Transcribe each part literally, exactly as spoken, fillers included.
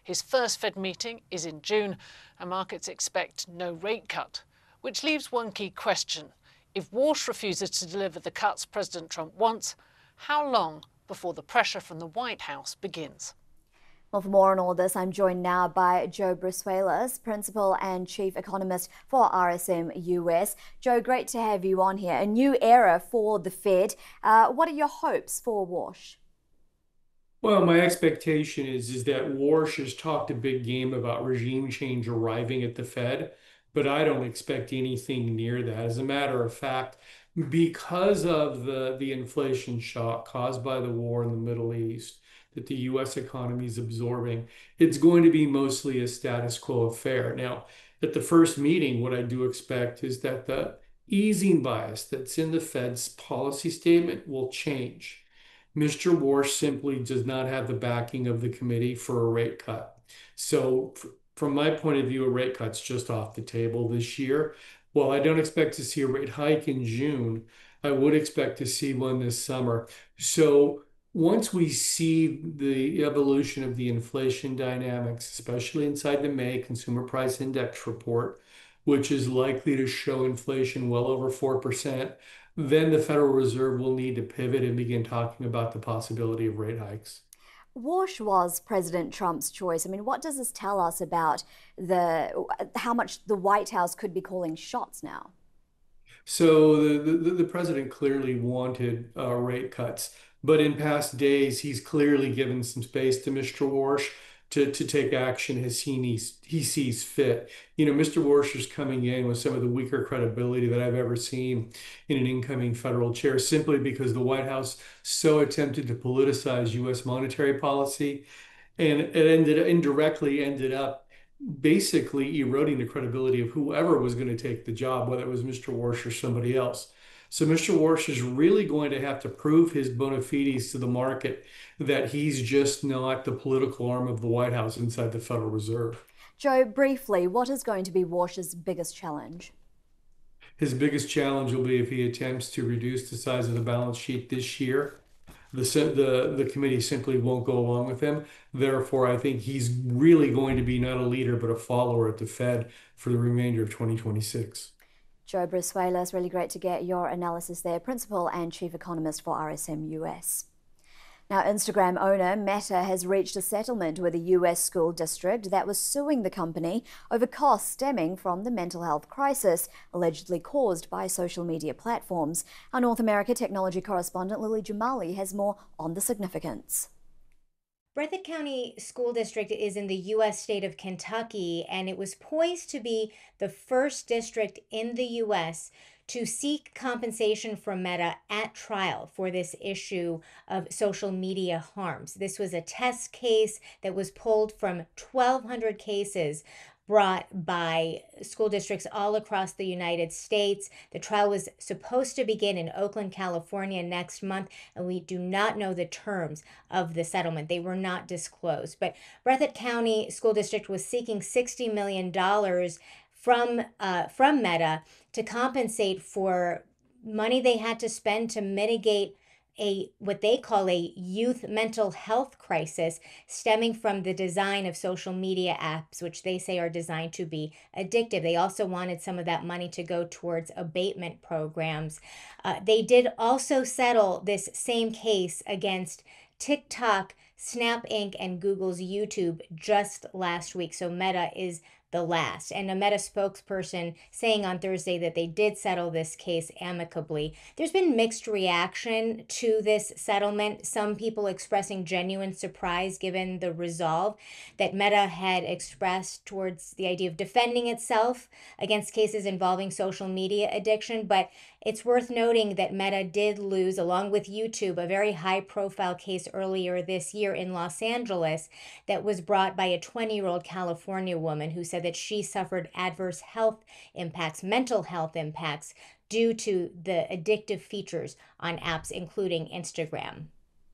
His first Fed meeting is in June, and markets expect no rate cut, which leaves one key question. If Walsh refuses to deliver the cuts President Trump wants, how long before the pressure from the White House begins? Well, for more on all this, I'm joined now by Joe Brusuelas, Principal and Chief Economist for R S M U S. Joe, great to have you on here. A new era for the Fed. Uh, what are your hopes for Walsh? Well, my expectation is is that Warsh has talked a big game about regime change arriving at the Fed, but I don't expect anything near that. As a matter of fact, because of the, the inflation shock caused by the war in the Middle East that the U S economy is absorbing, it's going to be mostly a status quo affair. Now, at the first meeting, what I do expect is that the easing bias that's in the Fed's policy statement will change. Mister Warsh simply does not have the backing of the committee for a rate cut. So, f- from my point of view, a rate cut's just off the table this year. While I don't expect to see a rate hike in June, I would expect to see one this summer. So, once we see the evolution of the inflation dynamics, especially inside the May Consumer Price Index report, which is likely to show inflation well over four percent, then the Federal Reserve will need to pivot and begin talking about the possibility of rate hikes. Walsh was President Trump's choice. I mean, what does this tell us about the how much the White House could be calling shots now? So the, the, the president clearly wanted uh, rate cuts, but in past days, he's clearly given some space to Mister Warsh to, to take action as he needs, he sees fit. You know, Mister Warsh is coming in with some of the weaker credibility that I've ever seen in an incoming federal chair, simply because the White House so attempted to politicize U S monetary policy, and it ended indirectly ended up basically eroding the credibility of whoever was going to take the job, whether it was Mister Warsh or somebody else. So Mister Warsh is really going to have to prove his bona fides to the market that he's just not the political arm of the White House inside the Federal Reserve. Joe, briefly, what is going to be Walsh's biggest challenge? His biggest challenge will be if he attempts to reduce the size of the balance sheet this year. The, the, the committee simply won't go along with him. Therefore, I think he's really going to be not a leader, but a follower at the Fed for the remainder of twenty twenty-six. Joe Brusuelas, really great to get your analysis there, Principal and Chief Economist for R S M U S. Now, Instagram owner Meta has reached a settlement with a U S school district that was suing the company over costs stemming from the mental health crisis allegedly caused by social media platforms. Our North America technology correspondent Lily Jamali has more on the significance. Breathitt County School District is in the U S state of Kentucky, and it was poised to be the first district in the U S to seek compensation from Meta at trial for this issue of social media harms. This was a test case that was pulled from twelve hundred cases brought by school districts all across the United States. The trial was supposed to begin in Oakland, California next month, and we do not know the terms of the settlement. They were not disclosed. But Breathitt County School District was seeking sixty million dollars from uh, from Meta to compensate for money they had to spend to mitigate a what they call a youth mental health crisis stemming from the design of social media apps, which they say are designed to be addictive. They also wanted some of that money to go towards abatement programs. Uh, they did also settle this same case against TikTok, Snap Inc, and Google's YouTube just last week. So Meta is the last. And a Meta spokesperson saying on Thursday that they did settle this case amicably. There's been mixed reaction to this settlement. Some people expressing genuine surprise given the resolve that Meta had expressed towards the idea of defending itself against cases involving social media addiction. But it's worth noting that Meta did lose, along with YouTube, a very high-profile case earlier this year in Los Angeles that was brought by a twenty-year-old California woman who said that she suffered adverse health impacts, mental health impacts, due to the addictive features on apps, including Instagram.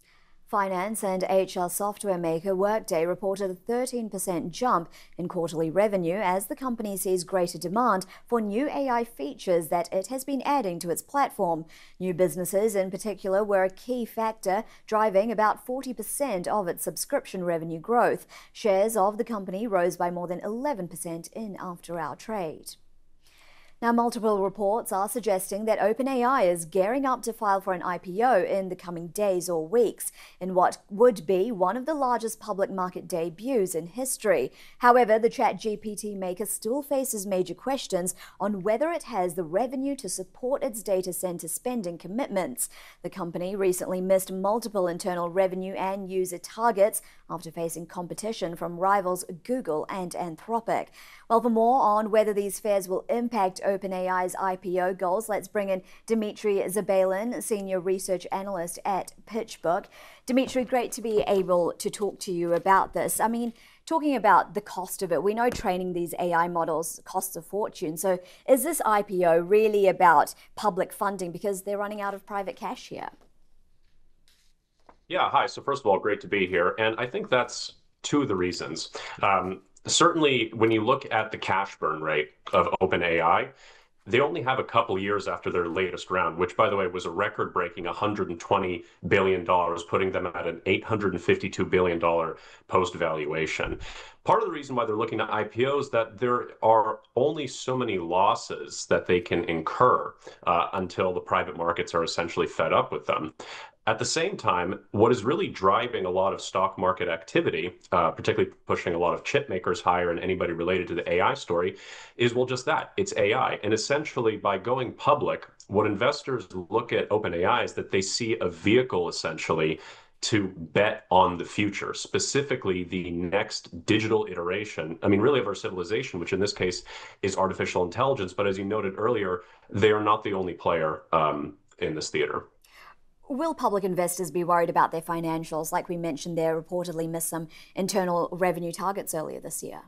Finance and H R software maker Workday reported a thirteen percent jump in quarterly revenue as the company sees greater demand for new A I features that it has been adding to its platform. New businesses in particular were a key factor, driving about forty percent of its subscription revenue growth. Shares of the company rose by more than eleven percent in after-hour trade. Now, multiple reports are suggesting that OpenAI is gearing up to file for an I P O in the coming days or weeks in what would be one of the largest public market debuts in history. However, the ChatGPT maker still faces major questions on whether it has the revenue to support its data center spending commitments. The company recently missed multiple internal revenue and user targets after facing competition from rivals Google and Anthropic. Well, for more on whether these fears will impact OpenAI's I P O goals, let's bring in Dmitry Zabailin, Senior Research Analyst at PitchBook. Dmitry, great to be able to talk to you about this. I mean, talking about the cost of it, we know training these A I models costs a fortune. So is this I P O really about public funding because they're running out of private cash here? Yeah, hi. So first of all, great to be here. And I think that's two of the reasons. Um, certainly, when you look at the cash burn rate of OpenAI, they only have a couple years after their latest round, which, by the way, was a record-breaking one hundred twenty billion dollars, putting them at an eight hundred fifty-two billion dollars post-valuation. Part of the reason why they're looking at I P Os is that there are only so many losses that they can incur uh, until the private markets are essentially fed up with them. At the same time, what is really driving a lot of stock market activity, uh, particularly pushing a lot of chip makers higher and anybody related to the A I story, is, well, just that. It's A I. And essentially, by going public, what investors look at OpenAI is that they see a vehicle, essentially, to bet on the future, specifically the next digital iteration, I mean, really of our civilization, which in this case is artificial intelligence. But as you noted earlier, they are not the only player um, in this theater. Will public investors be worried about their financials? Like we mentioned, they reportedly missed some internal revenue targets earlier this year.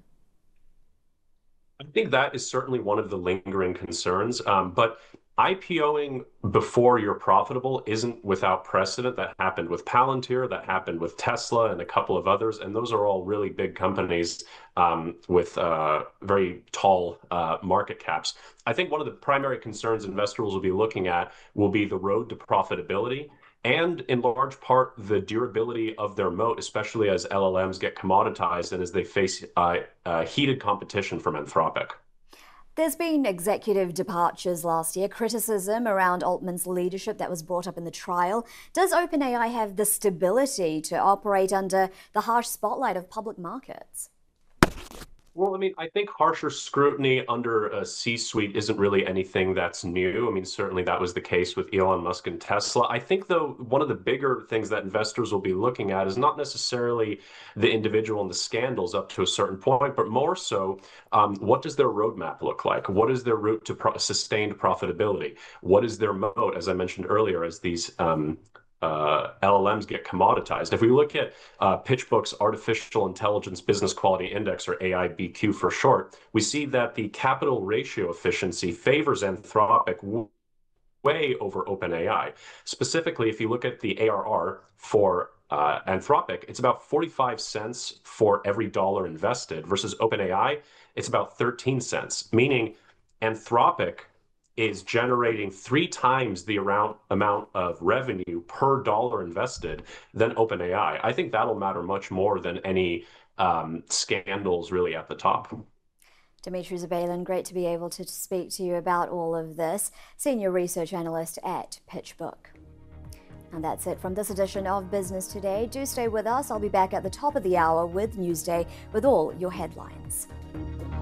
I think that is certainly one of the lingering concerns. Um, but IPOing before you're profitable isn't without precedent. That happened with Palantir, that happened with Tesla and a couple of others. And those are all really big companies um, with uh, very tall uh, market caps. I think one of the primary concerns investors will be looking at will be the road to profitability and, in large part, the durability of their moat, especially as L L Ms get commoditized and as they face uh, uh, heated competition from Anthropic. There's been executive departures last year, criticism around Altman's leadership that was brought up in the trial. Does OpenAI have the stability to operate under the harsh spotlight of public markets? Well, I mean, I think harsher scrutiny under a C-suite isn't really anything that's new. I mean, certainly that was the case with Elon Musk and Tesla. I think, though, one of the bigger things that investors will be looking at is not necessarily the individual and the scandals up to a certain point, but more so, um, what does their roadmap look like? What is their route to pro- sustained profitability? What is their moat, as I mentioned earlier, as these um, Uh, L L Ms get commoditized. If we look at uh, PitchBook's Artificial Intelligence Business Quality Index, or A I B Q for short, we see that the capital ratio efficiency favors Anthropic way over OpenAI. Specifically, if you look at the A R R for uh, Anthropic, it's about forty-five cents for every dollar invested versus OpenAI, it's about thirteen cents, meaning Anthropic is generating three times the amount, amount of revenue per dollar invested than OpenAI. I think that'll matter much more than any um, scandals really at the top. Dmitry Zabailin, great to be able to speak to you about all of this. Senior Research Analyst at PitchBook. And that's it from this edition of Business Today. Do stay with us. I'll be back at the top of the hour with Newsday with all your headlines.